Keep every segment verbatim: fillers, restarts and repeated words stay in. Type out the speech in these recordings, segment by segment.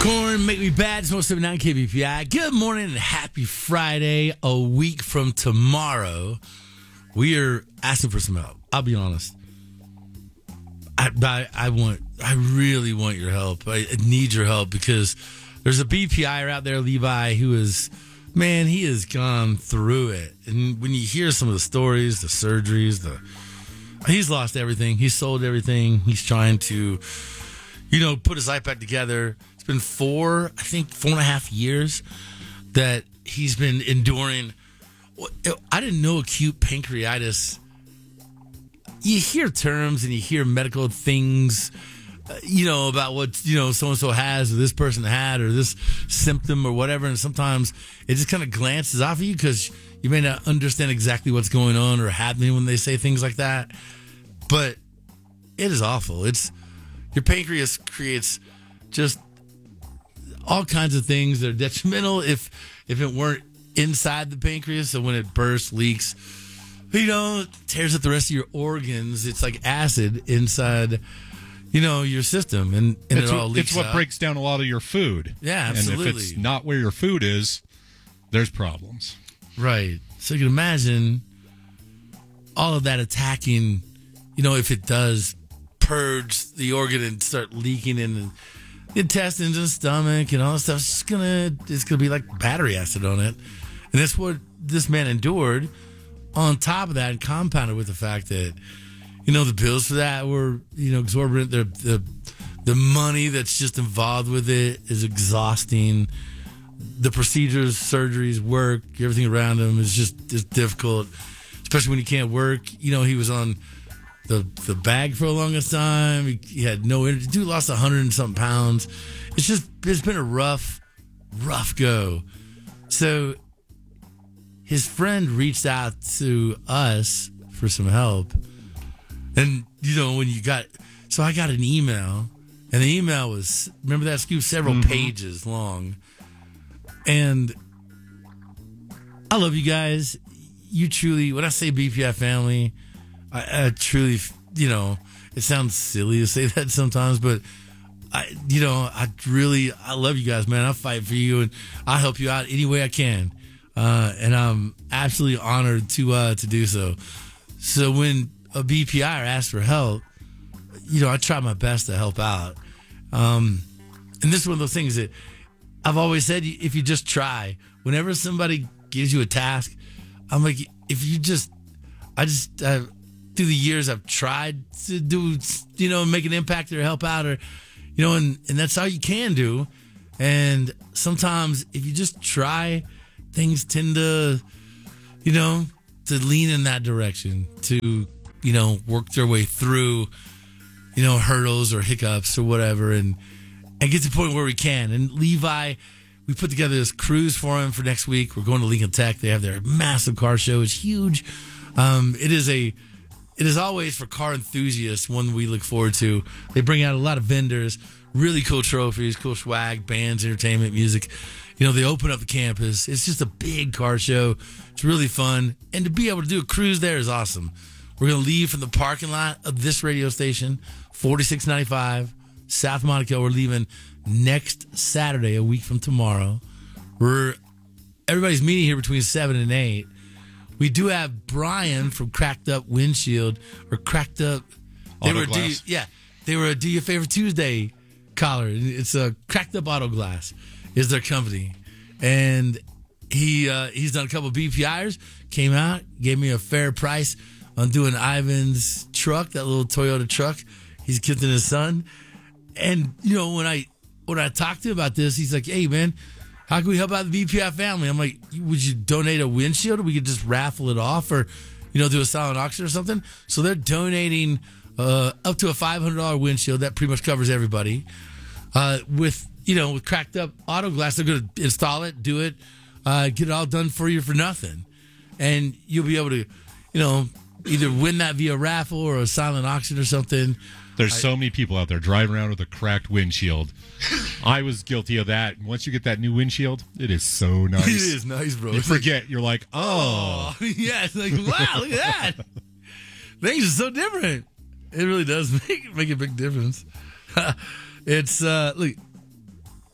Corn, make me bad. It's one seventy-nine K B P I. Good morning and happy Friday. A week from tomorrow, we are asking for some help. I'll be honest. I, I, I want, I really want your help. I need your help because there's a B P I out there, Levi, who is, man, he has gone through it. And when you hear some of the stories, the surgeries, the he's lost everything. He's sold everything. He's trying to, you know, put his life back together. It's been four, I think, four and a half years that he's been enduring. I didn't know acute pancreatitis. You hear terms and you hear medical things, uh, you know, about what, you know, so-and-so has or this person had or this symptom or whatever. And sometimes it just kind of glances off of you because you may not understand exactly what's going on or happening when they say things like that. But it is awful. It's your pancreas creates just all kinds of things that are detrimental if if it weren't inside the pancreas. So when it bursts, leaks, you know, tears up the rest of your organs. It's like acid inside, you know, your system, and, and it's it all what, leaks It's what out. breaks down a lot of your food. Yeah, absolutely. And if it's not where your food is, there's problems. Right. So you can imagine all of that attacking, you know, if it does purge the organ and start leaking in the intestines and stomach and all that stuff, it's just gonna it's gonna be like battery acid on it. And that's what this man endured. On top of that, and compounded with the fact that, you know, the bills for that were, you know, exorbitant. The the the money that's just involved with it is exhausting. The procedures, surgeries, work, everything around him is just is difficult, especially when you can't work. You know, he was on the the bag for the longest time. He, he had no energy. Dude lost a hundred and something pounds. It's just it's been a rough, rough go. So his friend reached out to us for some help, and you know when you got so I got an email, and the email was, remember that scoop, several mm-hmm. pages long. And I love you guys. You truly, when I say B P I family, I, I truly, you know, it sounds silly to say that sometimes, but I, you know, I really, I love you guys, man. I fight for you and I help you out any way I can. Uh, and I'm absolutely honored to, uh, to do so. So when a B P I asks for help, you know, I try my best to help out. Um, and this is one of those things that I've always said, if you just try, whenever somebody gives you a task, I'm like, if you just, I just, uh, through the years, I've tried to do, you know, make an impact or help out or, you know, and, and that's all you can do. And sometimes if you just try, things tend to, you know, to lean in that direction, to, you know, work their way through, you know, hurdles or hiccups or whatever. And, And get to the point where we can. And Levi, we put together this cruise for him for next week. We're going to Lincoln Tech. They have their massive car show. It's huge. Um, it is a, it is always for car enthusiasts one we look forward to. They bring out a lot of vendors, really cool trophies, cool swag, bands, entertainment, music. You know, they open up the campus. It's just a big car show. It's really fun. And to be able to do a cruise there is awesome. We're going to leave from the parking lot of this radio station, forty-six ninety-five South Monaco. We're leaving next Saturday, a week from tomorrow. We're everybody's meeting here between seven and eight. We do have Brian from Cracked Up Windshield or Cracked Up. They Auto were Glass. do you, yeah, they were a Do You a Favor Tuesday caller. It's a Cracked Up Auto Glass is their company, and he uh, he's done a couple of B P Is. Came out, gave me a fair price on doing Ivan's truck, that little Toyota truck. He's gifting his son. And, you know, when I when I talked to him about this, he's like, hey, man, how can we help out the B P I family? I'm like, would you donate a windshield or we could just raffle it off or, you know, do a silent auction or something? So they're donating uh, up to a five hundred dollars windshield. That pretty much covers everybody. Uh, with, you know, with Cracked Up Auto Glass, they're going to install it, do it, uh, get it all done for you for nothing. And you'll be able to, you know, either win that via raffle or a silent auction or something. There's I, so many people out there driving around with a cracked windshield. I was guilty of that. Once you get that new windshield, it is so nice. It is nice, bro. You It's forget. Like, you're like, oh. oh. Yeah, it's like, wow, look at that. Things are so different. It really does make, make a big difference. It's, uh, look,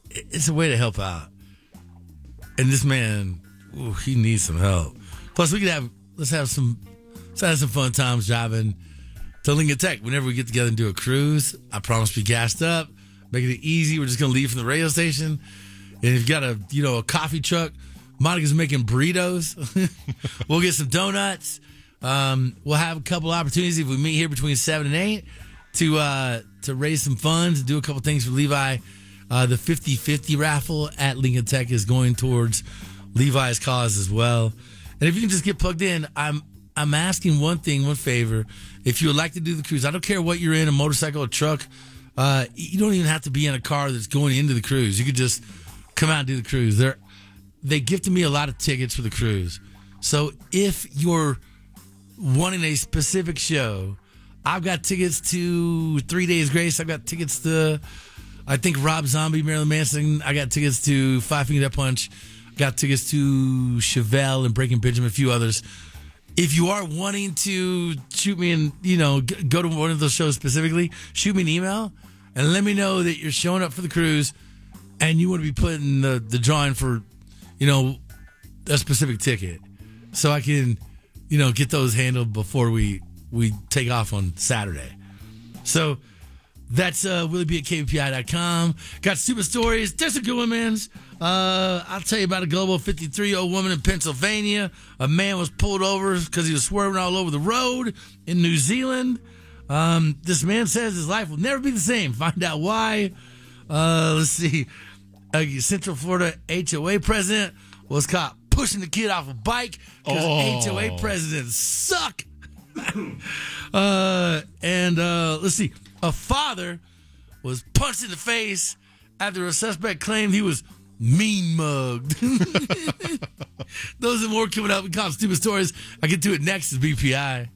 it's a way to help out. And this man, ooh, he needs some help. Plus, we could have let's have some let's have some fun times driving to Lincoln Tech. Whenever we get together and do a cruise, I promise to be gassed up, making it easy. We're just gonna leave from the radio station, and if you've got a you know a coffee truck, Monica's making burritos. We'll get some donuts. Um, we'll have a couple opportunities if we meet here between seven and eight to uh, to raise some funds, do a couple things for Levi. Uh, the fifty-fifty raffle at Lincoln Tech is going towards Levi's cause as well. And if you can just get plugged in, I'm I'm asking one thing, one favor. If you would like to do the cruise, I don't care what you're in, a motorcycle, a truck. Uh, you don't even have to be in a car that's going into the cruise. You could just come out and do the cruise. They're, they gifted me a lot of tickets for the cruise. So if you're wanting a specific show, I've got tickets to Three Days Grace. I've got tickets to, I think, Rob Zombie, Marilyn Manson. I got tickets to Five Finger Death Punch. Got tickets to Chevelle and Breaking Benjamin, a few others. If you are wanting to shoot me and, you know, g- go to one of those shows specifically, shoot me an email and let me know that you're showing up for the cruise and you want to be put in the, the drawing for, you know, a specific ticket. So I can, you know, get those handled before we, we take off on Saturday. So that's uh, Willie B at K B P I dot com. Got stupid stories. There's a good one, man. Uh, I'll tell you about a Global fifty-three-year-old woman in Pennsylvania. A man was pulled over because he was swerving all over the road in New Zealand. Um, this man says his life will never be the same. Find out why. Uh, let's see. A Central Florida H O A president was caught pushing the kid off a bike because Oh. H O A presidents suck. uh, and uh, let's see. A father was punched in the face after a suspect claimed he was mean mugged. Those and more coming up in Cop Stupid Stories. I get to it next. Is B P I.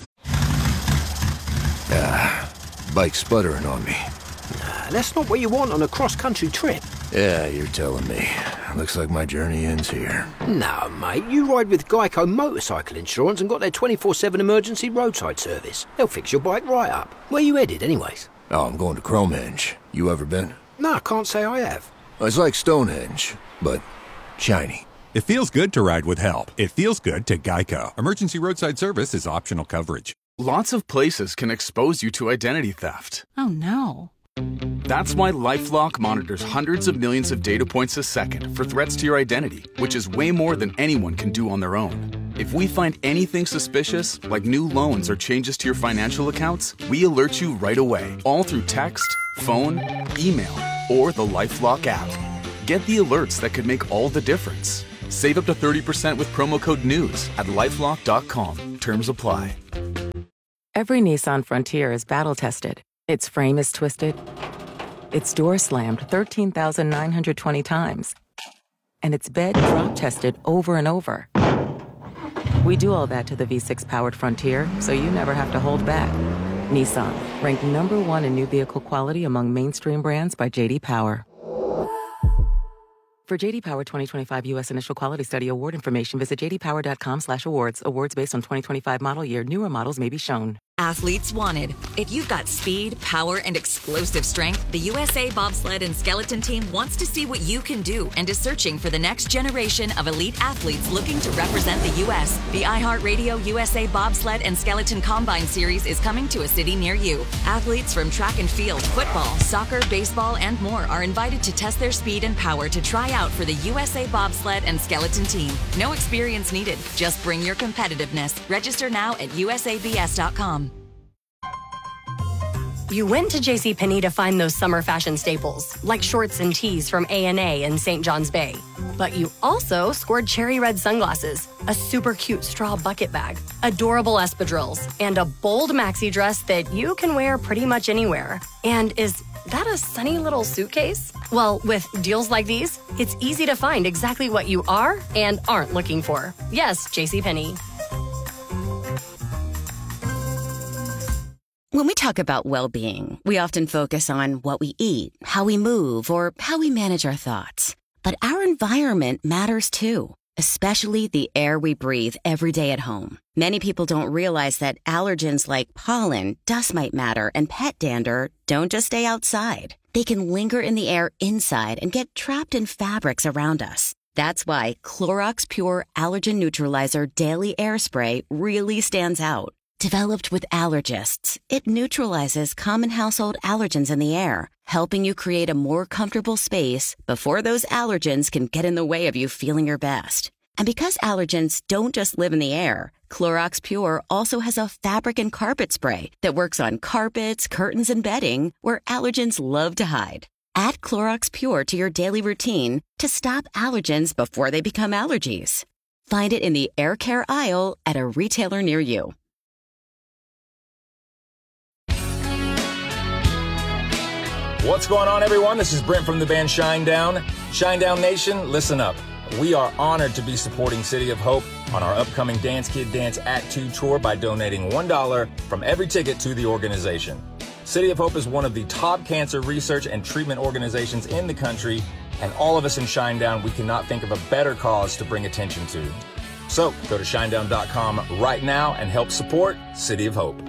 Ah, bike sputtering on me. Nah, that's not what you want on a cross-country trip. Yeah, you're telling me. Looks like my journey ends here. No, mate, you ride with Geico Motorcycle Insurance and got their twenty-four seven emergency roadside service. They'll fix your bike right up. Where you headed, anyways? Oh, I'm going to Cromenge. You ever been? No, I can't say I have. It's like Stonehenge, but shiny. It feels good to ride with help. It feels good to Geico. Emergency roadside service is optional coverage. Lots of places can expose you to identity theft. Oh, no. That's why LifeLock monitors hundreds of millions of data points a second for threats to your identity, which is way more than anyone can do on their own. If we find anything suspicious, like new loans or changes to your financial accounts, we alert you right away, all through text, phone, email, or the LifeLock app. Get the alerts that could make all the difference. Save up to thirty percent with promo code NEWS at lifelock dot com. Terms apply. Every Nissan Frontier is battle-tested. Its frame is twisted. Its door slammed thirteen thousand nine hundred twenty times. And its bed drop-tested over and over. We do all that to the V six-powered Frontier, so you never have to hold back. Nissan, ranked number one in new vehicle quality among mainstream brands by J D Power. For J D Power twenty twenty-five U S Initial Quality Study Award information, visit j d power dot com slash awards. Awards based on twenty twenty-five model year. Newer models may be shown. Athletes wanted. If you've got speed, power, and explosive strength, the U S A Bobsled and Skeleton Team wants to see what you can do and is searching for the next generation of elite athletes looking to represent the U S. The iHeartRadio U S A Bobsled and Skeleton Combine Series is coming to a city near you. Athletes from track and field, football, soccer, baseball, and more are invited to test their speed and power to try out for the U S A Bobsled and Skeleton Team. No experience needed. Just bring your competitiveness. Register now at u s a b s dot com. You went to JCPenney to find those summer fashion staples, like shorts and tees from A and A in Saint John's Bay. But you also scored cherry red sunglasses, a super cute straw bucket bag, adorable espadrilles, and a bold maxi dress that you can wear pretty much anywhere. And is that a sunny little suitcase? Well, with deals like these, it's easy to find exactly what you are and aren't looking for. Yes, JCPenney. When we talk about well-being, we often focus on what we eat, how we move, or how we manage our thoughts. But our environment matters too. especially the air we breathe every day at home. Many people don't realize that allergens like pollen, dust mite matter, and pet dander don't just stay outside. They can linger in the air inside and get trapped in fabrics around us. That's why Clorox Pure Allergen Neutralizer Daily Air Spray really stands out. Developed with allergists, it neutralizes common household allergens in the air, helping you create a more comfortable space before those allergens can get in the way of you feeling your best. And because allergens don't just live in the air, Clorox Pure also has a fabric and carpet spray that works on carpets, curtains, and bedding where allergens love to hide. Add Clorox Pure to your daily routine to stop allergens before they become allergies. Find it in the air care aisle at a retailer near you. What's going on, everyone? This is Brent from the band Shinedown. Shinedown Nation, listen up. We are honored to be supporting City of Hope on our upcoming Dance Kid Dance Act two tour by donating one dollar from every ticket to the organization. City of Hope is one of the top cancer research and treatment organizations in the country, and all of us in Shinedown, we cannot think of a better cause to bring attention to. So go to shinedown dot com right now and help support City of Hope.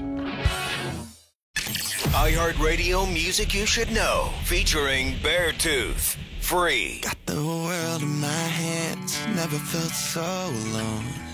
iHeartRadio Music You Should Know, featuring Beartooth. Free. Got the world in my hands, never felt so alone.